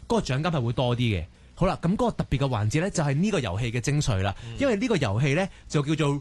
個獎金係會多啲嘅。好啦，咁嗰個特別嘅環節咧就係呢個遊戲嘅精髓啦，因為呢個遊戲咧就叫做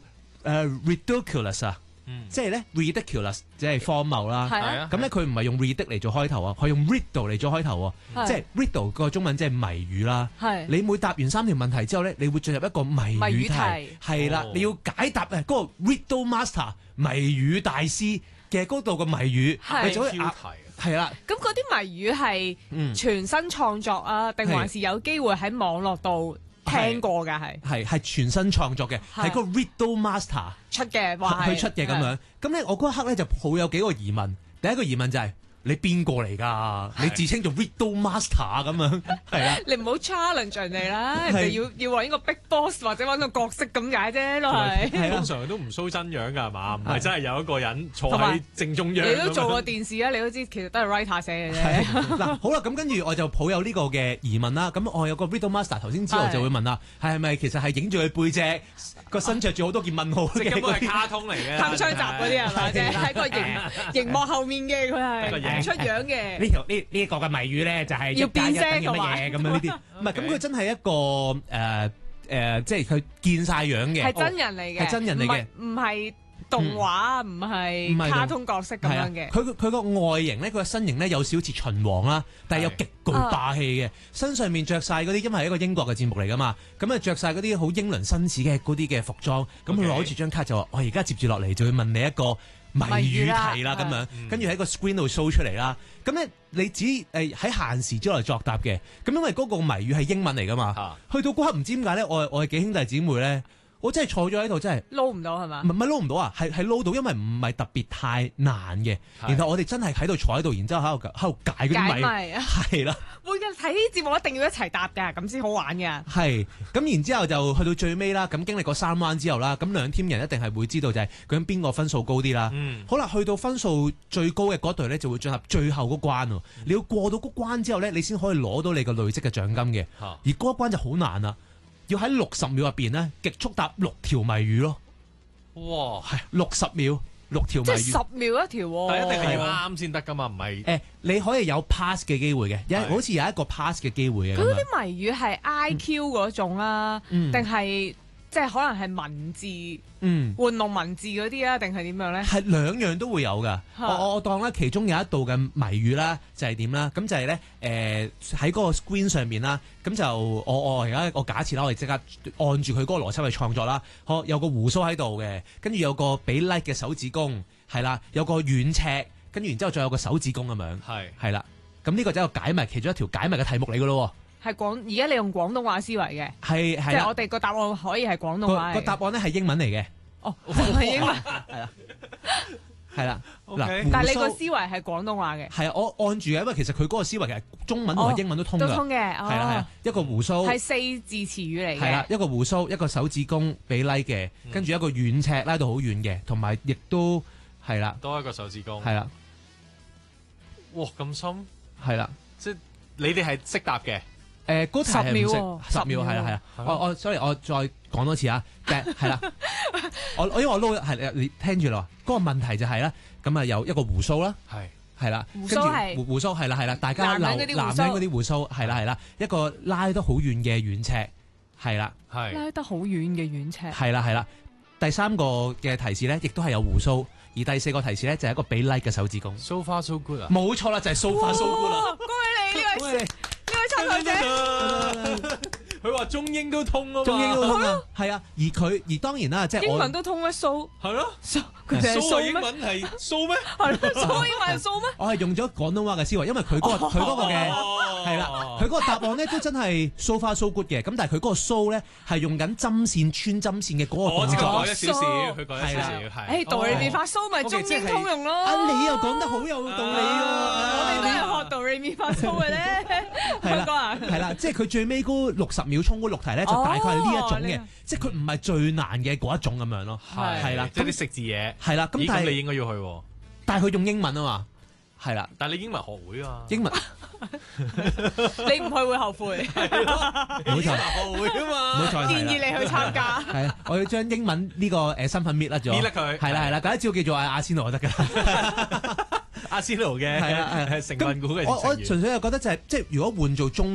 ridiculous 啊。即係咧 ridiculous 即係荒謬啦。咁咧佢唔係用 ridic 嚟做開頭啊，佢用 riddle 嚟做開頭喎。即係 riddle 個中文即係謎語啦。你每答完3條問題之後咧，你會進入一個謎語題。係啦，你要解答嗰個 riddle master 謎語大師嘅嗰度嘅謎語，你就可以係啦。 咁嗰啲謎語係全新創作啊，定還是有機會喺網絡度聽過㗎？ 係全新創作嘅，係嗰個 riddle master 出嘅，話佢出嘅咁樣。咁咧，我嗰一刻咧就抱有幾個疑問。第一個疑問就係你邊個嚟㗎？你自稱做 riddle master 咁樣，係啦。 你唔好 challenge 人哋啦，人哋要揾個 big boss 或者揾個角色咁解啫，都係。 通常都唔 show 真樣㗎係嘛？唔係真係有一個人坐喺正中央。 你都做過電視啊，你都知其實都係 writer 寫嘅啫。 嗱，好啦，咁跟住我就抱有呢個嘅疑問啦。咁我有個 riddle master 頭先之後就會問啦，係咪其實係影住佢背脊，個身着住好多件問號嘅？ 根本係卡通嚟嘅， 鏗鏘集嗰啲係嘛？即係喺個熒幕後面嘅，佢係出樣嘅。 呢個嘅謎語咧就係要變聲乜嘢咁樣呢啲？唔係，咁佢真係一個即係佢見晒樣嘅， 係真人嚟嘅， 係真人嚟嘅， 唔係動畫，唔係卡通角色咁樣嘅。 佢個外形咧，佢個身形咧有少少似秦王啦，但係有極具霸氣嘅，身上面着晒嗰啲，因為係一個英國嘅節目嚟噶嘛，咁啊着晒嗰啲好英倫紳士嘅嗰啲嘅服裝，咁佢攞住張卡就話：我而家接住落嚟就會問你一個謎語題啦，咁樣，跟住喺個 screen 度 show 出嚟啦。咁咧，你只喺限時之內作答嘅。咁因為嗰個謎語係英文嚟噶嘛，去到嗰刻唔知點解咧，我哋幾兄弟姊妹咧，我真係坐咗喺度，真係撈唔到係嘛？ 唔係撈唔到啊，係撈到，因為唔係特別太難嘅。然後我哋真係喺度坐喺度，然之後喺度解嗰啲謎，係啦。 會嘅，睇呢啲節目一定要一齊答㗎，咁先好玩㗎。 係，咁然之後就去到最尾啦。咁經歷過3彎之後啦，咁兩 team 人一定係會知道就係究竟邊個分數高啲啦。好啦，去到分數最高嘅嗰隊咧，就會進入最後嗰關喎。你要過到嗰關之後咧，你先可以攞到你個累積嘅獎金嘅。而嗰一關就好難啦，要喺60秒入邊咧，極速答6條謎語咯。 哇， 係60秒6條謎語， 即係10秒一條喎。 但一定係要啱先得㗎嘛，唔係你可以有 pass 嘅機會嘅，好似有一個 pass 嘅機會嘅。 佢嗰啲謎語係 IQ 嗰種啊，定係即係可能係文字，玩弄文字嗰啲啊，定係點樣咧？ 係兩樣都會有㗎。我當咧其中有一道嘅謎語啦，就係點啦？咁就係咧喺嗰個 screen 上面啦。咁就我而家我假設啦，我哋即刻按住佢嗰個邏輯去創作啦。有個胡鬚喺度嘅，跟住有個俾 like 嘅手指公，係啦，有個軟尺，跟住然之後再有個手指公咁樣，係啦。咁呢個就係一個解謎，其中一條解謎嘅題目嚟㗎咯。 係而家你用廣東話思維嘅， 係即係我哋個答案可以係廣東話。 個答案咧係英文嚟嘅。 哦，係英文， 係啦，係啦。 嗱， 但係你個思維係廣東話嘅。 係啊，我按住嘅，因為其實佢嗰個思維其實中文同埋英文都通㗎。 都通嘅， 係啦，一個胡鬚係4字詞語嚟嘅。 係啦，一個胡鬚，一個手指公俾 like 嘅，跟住一個軟尺拉到好遠嘅，同埋亦都係啦， 多一個手指公。 係啦。 哇，咁深？ 係啦， 即係你哋係識答嘅。 嗰題係唔識 10 秒係啦。我 sorry， 我再講多次啊。係啦，因為我撈係你聽住啦。嗰個問題就係啦，咁啊有一個胡鬚啦，係啦， 胡鬚係胡鬚係啦，大家男人嗰啲胡鬚係啦，一個拉得好遠嘅軟尺係啦， 拉得好遠嘅軟尺係啦。第3個嘅提示咧，亦都係有胡鬚，而第4個提示咧就係一個俾 like 嘅手指公。 So far so good 啊！ 冇錯啦，就係 so far so good 啦。 恭喜你呢位參賽者。 佢話中英都通啊嘛， 中英都通啊，係啊，而當然啦，即係英文都通咩？蘇係咯， 佢哋係蘇英文係蘇咩？ 係咯，蘇英文係蘇咩？ 我係用咗廣東話嘅思維，因為佢嗰個嘅係啦，佢嗰個答案咧都真係 so far so good 嘅，咁但係佢嗰個 so 咧係用緊針線穿針線嘅嗰個動作， 改一少少，佢改一少少，係。 道理咪發蘇咪中英通用咯。 你又講得好有道理喎， 我哋都係學道理咪發蘇嘅咧， 係啦，即係佢最尾嗰60秒衝嗰6題咧，就大概係呢一種嘅，即係佢唔係最難嘅嗰一種咁樣咯，係啦， 即係啲食字嘢， 係啦，咁但係你應該要去喎， 但係佢用英文啊嘛，係啦， 但係你英文學會啊， 英文你唔去會後悔， 冇錯， 學會啊嘛， 建議你去參加， 係啊，我要將英文呢個身份搣甩咗， 搣甩佢， 係啦，第一招叫做阿仙奴就得㗎。 阿仙奴嘅係成分股嘅， 我純粹係覺得就係即係如果換做中